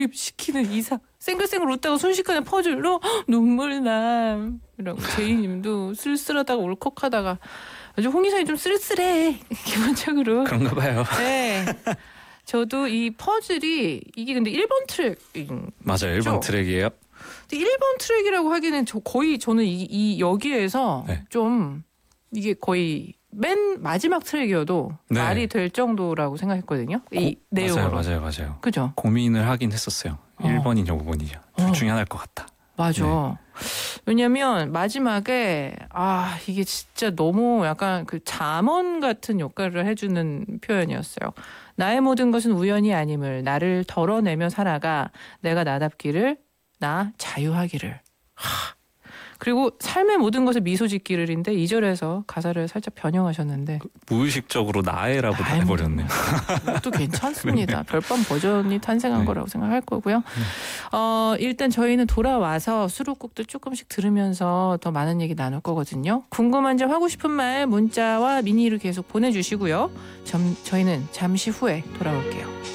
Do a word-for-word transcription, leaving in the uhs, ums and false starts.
시키는 이상. 쌩글쌩글 웃다가 순식간에 퍼즐로 눈물남. 이라고 제이님도 쓸쓸하다가 울컥하다가 아주 홍희선이 좀 쓸쓸해 기본적으로. 그런가 봐요. 네. 저도 이 퍼즐이 이게 근데 일 번 트랙인 맞아요. 일 번 트랙이에요. 근데 일 번 트랙이라고 하기는 저 거의 저는 이, 이 여기에서 네. 좀 이게 거의 맨 마지막 트랙이어도 네. 말이 될 정도라고 생각했거든요. 이 고, 내용으로. 맞아요. 맞아요. 맞아요. 그죠? 고민을 하긴 했었어요. 어. 일 번이냐 오 번이냐. 둘 어. 중에 하나일 것 같다. 맞아. 네. 왜냐면 마지막에 아 이게 진짜 너무 약간 그 잠언 같은 역할을 해주는 표현이었어요. 나의 모든 것은 우연이 아님을 나를 덜어내며 살아가 내가 나답기를 나 자유하기를. 하. 그리고 삶의 모든 것에 미소 짓기를인데 이 절에서 가사를 살짝 변형하셨는데 무의식적으로 나애라고 다 나의 해버렸네요. 이것도 괜찮습니다. 별밤 버전이 탄생한 네. 거라고 생각할 거고요. 어, 일단 저희는 돌아와서 수록곡들 조금씩 들으면서 더 많은 얘기 나눌 거거든요. 궁금한 점 하고 싶은 말 문자와 미니로 계속 보내주시고요. 점, 저희는 잠시 후에 돌아올게요.